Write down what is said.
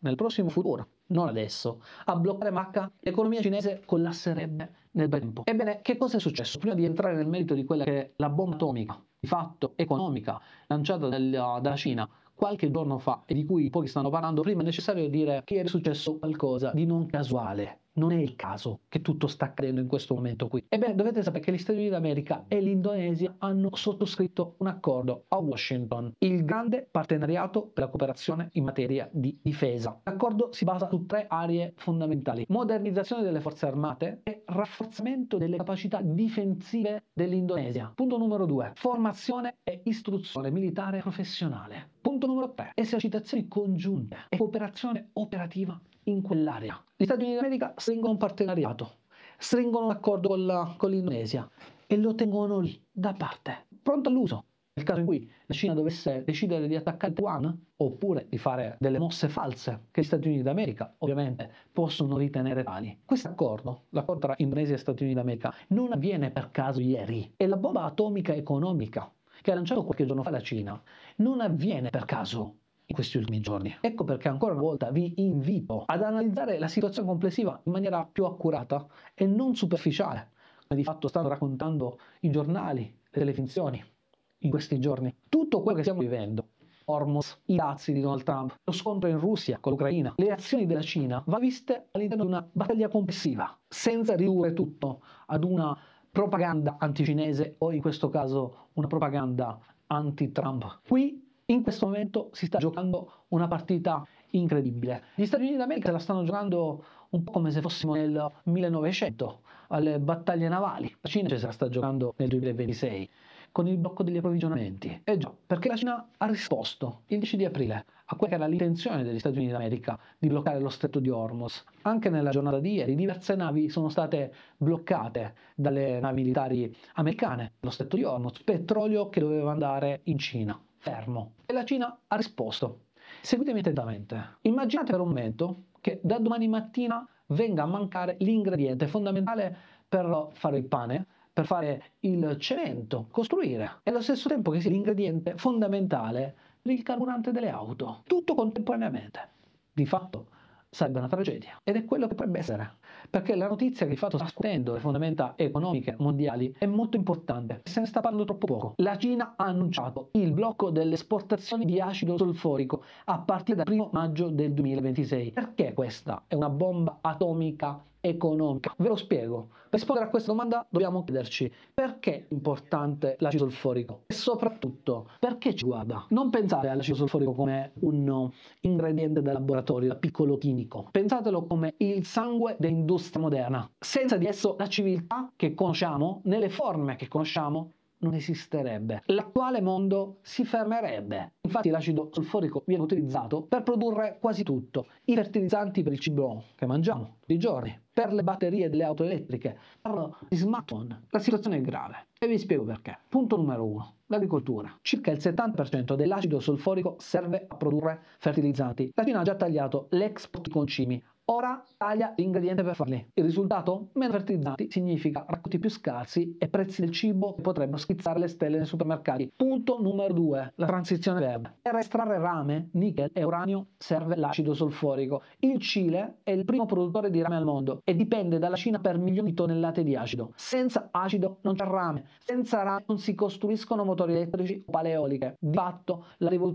nel prossimo futuro, non adesso, a bloccare Macca, l'economia cinese collasserebbe nel breve tempo. Ebbene, che cosa è successo? Prima di entrare nel merito di quella che è la bomba atomica, di fatto economica, lanciata dalla Cina qualche giorno fa e di cui pochi stanno parlando, prima è necessario dire che è successo qualcosa di non casuale. Non è il caso che tutto sta accadendo in questo momento qui. Ebbene, dovete sapere che gli Stati Uniti d'America e l'Indonesia hanno sottoscritto un accordo a Washington, il grande partenariato per la cooperazione in materia di difesa. L'accordo si basa su 3 aree fondamentali: modernizzazione delle forze armate e rafforzamento delle capacità difensive dell'Indonesia. Punto numero 2, formazione e istruzione militare professionale. Punto numero 3, esercitazioni congiunte e cooperazione operativa in quell'area. Gli Stati Uniti d'America stringono un partenariato, stringono un accordo con l'Indonesia e lo tengono lì, da parte, pronto all'uso. Nel caso in cui la Cina dovesse decidere di attaccare Taiwan, oppure di fare delle mosse false che gli Stati Uniti d'America ovviamente possono ritenere tali. Questo accordo, l'accordo tra Indonesia e Stati Uniti d'America, non avviene per caso ieri. E la bomba atomica economica che ha lanciato qualche giorno fa la Cina non avviene per caso in questi ultimi giorni. Ecco perché ancora una volta vi invito ad analizzare la situazione complessiva in maniera più accurata e non superficiale, come di fatto stanno raccontando i giornali, le televisioni in questi giorni. Tutto quello che stiamo vivendo, Hormuz, i dazi di Donald Trump, lo scontro in Russia con l'Ucraina, le azioni della Cina, va viste all'interno di una battaglia complessiva, senza ridurre tutto ad una propaganda anticinese o in questo caso una propaganda anti-Trump. Qui in questo momento si sta giocando una partita incredibile. Gli Stati Uniti d'America la stanno giocando un po' come se fossimo nel 1900, alle battaglie navali. La Cina se la sta giocando nel 2026, con il blocco degli approvvigionamenti. E già, perché la Cina ha risposto il 10 di aprile a quella che era l'intenzione degli Stati Uniti d'America di bloccare lo stretto di Hormuz. Anche nella giornata di ieri diverse navi sono state bloccate dalle navi militari americane, lo stretto di Hormuz, petrolio che doveva andare in Cina. Fermo. E la Cina ha risposto. Seguitemi attentamente. Immaginate per un momento che da domani mattina venga a mancare l'ingrediente fondamentale per fare il pane, per fare il cemento, costruire, e allo stesso tempo che sia l'ingrediente fondamentale per il carburante delle auto. Tutto contemporaneamente. Di fatto sarebbe una tragedia. Ed è quello che potrebbe essere. Perché la notizia che di fatto sta scuotendo le fondamenta economiche mondiali è molto importante. Se ne sta parlando troppo poco. La Cina ha annunciato il blocco delle esportazioni di acido solforico a partire dal 1 maggio del 2026. Perché questa è una bomba atomica economica? Ve lo spiego. Per rispondere a questa domanda dobbiamo chiederci perché è importante l'acido solforico e soprattutto perché ci guarda. Non pensate all'acido solforico come un ingrediente da laboratorio, da piccolo chimico. Pensatelo come il sangue dell'industria moderna. Senza di esso la civiltà che conosciamo, nelle forme che conosciamo, non esisterebbe. L'attuale mondo si fermerebbe. Infatti l'acido solforico viene utilizzato per produrre quasi tutto. I fertilizzanti per il cibo che mangiamo tutti i giorni, per le batterie delle auto elettriche, per gli smartphone. La situazione è grave e vi spiego perché. Punto numero 1. L'agricoltura. Circa il 70% dell'acido solforico serve a produrre fertilizzanti. La Cina ha già tagliato l'export di concimi. Ora taglia l'ingrediente per farli. Il risultato? Meno fertilizzanti significa raccolti più scarsi e prezzi del cibo che potrebbero schizzare le stelle nei supermercati. Punto numero 2. La transizione verde. Per estrarre rame, nichel e uranio serve l'acido solforico. Il Cile è il primo produttore di rame al mondo e dipende dalla Cina per milioni di tonnellate di acido. Senza acido non c'è rame. Senza rame non si costruiscono motori elettrici o pale eoliche. Di fatto la rivoluzione